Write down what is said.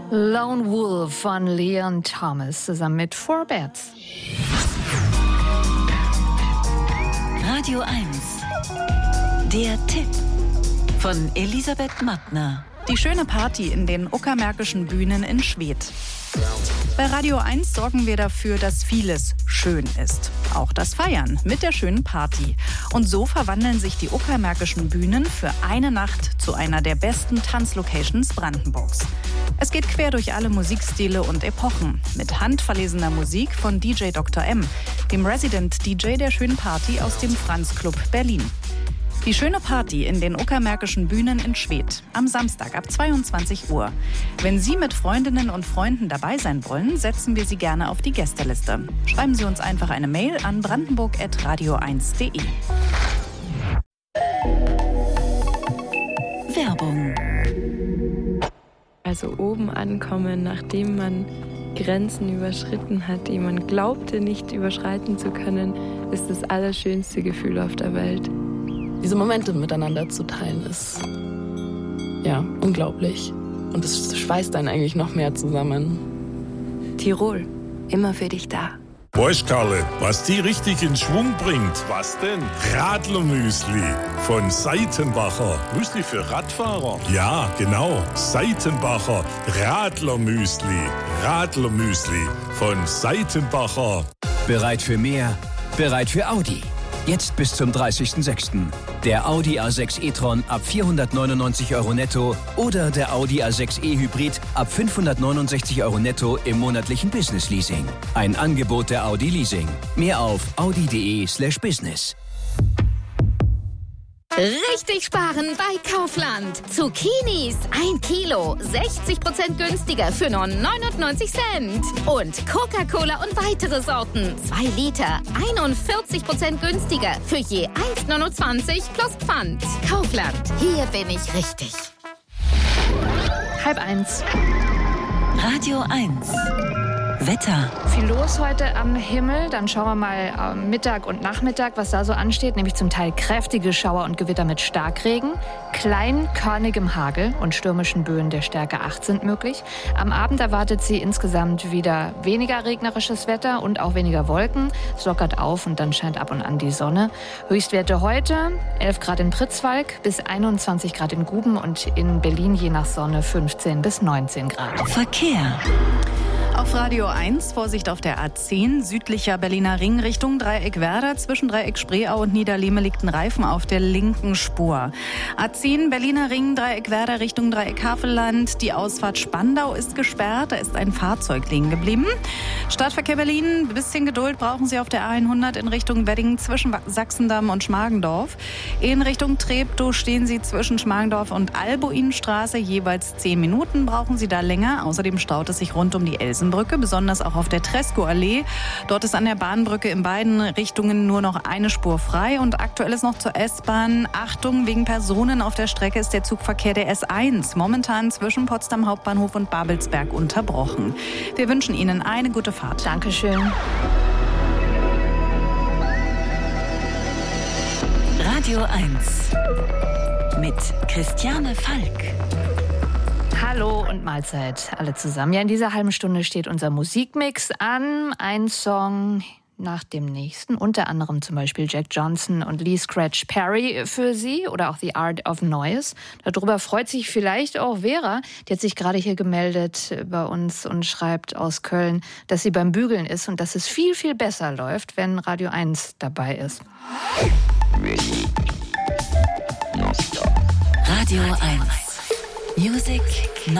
Lone Wolf von Leon Thomas zusammen mit Four Bats. Radio 1. Der Tipp von Elisabeth Mattner. Die schöne Party in den uckermärkischen Bühnen in Schwedt. Bei Radio 1 sorgen wir dafür, dass vieles schön ist. Auch das Feiern mit der schönen Party. Und so verwandeln sich die uckermärkischen Bühnen für eine Nacht zu einer der besten Tanzlocations Brandenburgs. Es geht quer durch alle Musikstile und Epochen. Mit handverlesener Musik von DJ Dr. M, dem Resident DJ der schönen Party aus dem Franz Club Berlin. Die schöne Party in den uckermärkischen Bühnen in Schwedt am Samstag ab 22 Uhr. Wenn Sie mit Freundinnen und Freunden dabei sein wollen, setzen wir Sie gerne auf die Gästeliste. Schreiben Sie uns einfach eine Mail an brandenburg@radio1.de. Werbung. Also oben ankommen, nachdem man Grenzen überschritten hat, die man glaubte nicht überschreiten zu können, ist das allerschönste Gefühl auf der Welt. Diese Momente miteinander zu teilen, ist ja unglaublich. Und es schweißt einen eigentlich noch mehr zusammen. Tirol, immer für dich da. Weißt Karle, was die richtig in Schwung bringt? Was denn? Radlermüsli von Seitenbacher. Müsli für Radfahrer? Ja, genau. Seitenbacher Radlermüsli. Radlermüsli von Seitenbacher. Bereit für mehr? Bereit für Audi. Jetzt bis zum 30.06. Der Audi A6 e-tron ab 499 € netto oder der Audi A6 e-Hybrid ab 569 € netto im monatlichen Business-Leasing. Ein Angebot der Audi Leasing. Mehr auf audi.de/business. Richtig sparen bei Kaufland. Zucchinis 1 Kilo, 60% günstiger für nur 99 Cent. Und Coca-Cola und weitere Sorten, 2 Liter, 41% günstiger für je 1,29 plus Pfand. Kaufland, hier bin ich richtig. 12:30. Radio 1. Wetter. Viel los heute am Himmel. Dann schauen wir mal Mittag und Nachmittag, was da so ansteht. Nämlich zum Teil kräftige Schauer und Gewitter mit Starkregen. Kleinkörnigem Hagel und stürmischen Böen der Stärke 8 sind möglich. Am Abend erwartet sie insgesamt wieder weniger regnerisches Wetter und auch weniger Wolken. Es lockert auf und dann scheint ab und an die Sonne. Höchstwerte heute 11 Grad in Pritzwalk bis 21 Grad in Guben und in Berlin je nach Sonne 15 bis 19 Grad. Verkehr. Auf Radio 1, Vorsicht auf der A10, südlicher Berliner Ring Richtung Dreieck Werder. Zwischen Dreieck Spreeau und Niederlehme liegt ein Reifen auf der linken Spur. A10, Berliner Ring, Dreieck Werder Richtung Dreieck Havelland. Die Ausfahrt Spandau ist gesperrt, da ist ein Fahrzeug liegen geblieben. Stadtverkehr Berlin, ein bisschen Geduld brauchen Sie auf der A100 in Richtung Wedding zwischen Sachsendamm und Schmargendorf. In Richtung Treptow stehen Sie zwischen Schmargendorf und Albuinstraße. Jeweils 10 Minuten brauchen Sie da länger. Außerdem staut es sich rund um die Elsenbrücke, besonders auch auf der Tresco-Allee. Dort ist an der Bahnbrücke in beiden Richtungen nur noch eine Spur frei. Und aktuell ist noch zur S-Bahn. Achtung, wegen Personen auf der Strecke ist der Zugverkehr der S1 momentan zwischen Potsdam Hauptbahnhof und Babelsberg unterbrochen. Wir wünschen Ihnen eine gute Fahrt. Dankeschön. Radio 1 mit Christiane Falk. Hallo und Mahlzeit alle zusammen. Ja, in dieser halben Stunde steht unser Musikmix an. Ein Song nach dem nächsten. Unter anderem zum Beispiel Jack Johnson und Lee Scratch Perry für Sie oder auch The Art of Noise. Darüber freut sich vielleicht auch Vera. Die hat sich gerade hier gemeldet bei uns und schreibt aus Köln, dass sie beim Bügeln ist und dass es viel, viel besser läuft, wenn Radio 1 dabei ist. Radio 1. Music